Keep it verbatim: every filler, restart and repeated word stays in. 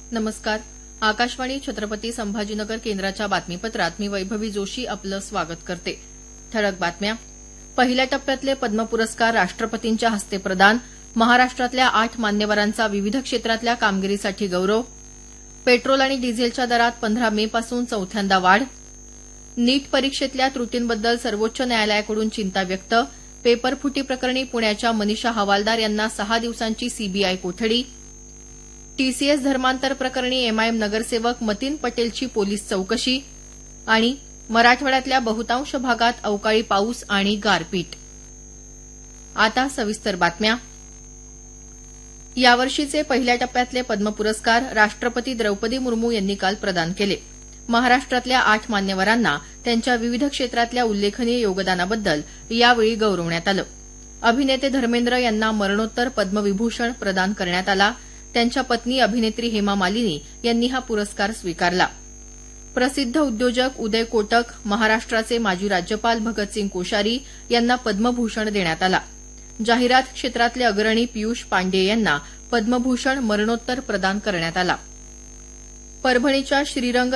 नमस्कार. आकाशवाणी छत्रपती संभाजीनगर केंद्राच्या बातमीपत्रात मी वैभवी जोशी आपलं स्वागत करते. ठळक बातम्या. पहिल्या टप्प्यातले पद्म पुरस्कार राष्ट्रपतींच्या हस्ते प्रदान. महाराष्ट्रातल्या आठ मान्यवरांचा विविध क्षेत्रातल्या कामगिरीसाठी गौरव. पेट्रोल आणि डिझेलच्या दरात पंधरा मे पासून चौथ्यांदा वाढ. नीट परीक्षेतल्या त्रुटींबद्दल सर्वोच्च न्यायालयाकडून चिंता व्यक्त. पेपरफुटी प्रकरणी पुण्याच्या मनीषा हवालदार यांना सहा दिवसांची सीबीआय कोठडी. टीसीएस धर्मांतर प्रकरणी एमआयएम नगरसेवक मतीन पटेलची पोलीस चौकशी. आणि मराठवाड्यातल्या बहुतांश भागात अवकाळी पाऊस आणि गारपीट. आता सविस्तर बातम्या. यावर्षीचे पहिल्या टप्प्यातले पद्म पुरस्कार राष्ट्रपती द्रौपदी मुर्मू यांनी काल प्रदान केले. महाराष्ट्रातल्या आठ मान्यवरांना त्यांच्या विविध क्षेत्रातल्या उल्लेखनीय योगदानाबद्दल यावेळी गौरवण्यात आलं. अभिनेते धर्मेंद्र यांना मरणोत्तर पद्मविभूषण प्रदान करण्यात आला. त्यांच्या पत्नी अभिनेत्री हेमा मालिनी यांनी हा पुरस्कार स्वीकारला. प्रसिद्ध उद्योजक उदय कोटक, महाराष्ट्राचे माजी राज्यपाल भगतसिंग कोश्यारी यांना पद्मभूषण देण्यात आला. जाहिरात क्षेत्रातले अग्रणी पियुष पांडे यांना पद्मभूषण मरणोत्तर प्रदान करण्यात आला. परभणीच्या श्रीरंग